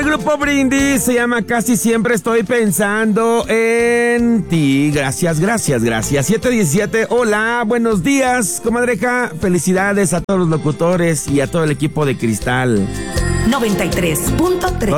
Grupo Brindis se llama Casi Siempre Estoy Pensando en Ti. Gracias. 717, hola, buenos días, comadreja. Felicidades a todos los locutores y a todo el equipo de Cristal 93.3.